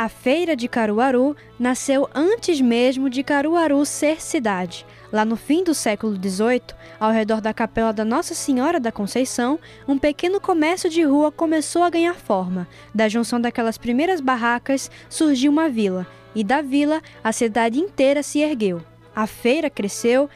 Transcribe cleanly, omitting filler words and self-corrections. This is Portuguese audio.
A feira de Caruaru nasceu antes mesmo de Caruaru ser cidade. Lá no fim do século XVIII, ao redor da Capela da Nossa Senhora da Conceição, um pequeno comércio de rua começou a ganhar forma. Da junção daquelas primeiras barracas surgiu uma vila, e da vila a cidade inteira se ergueu. A feira cresceu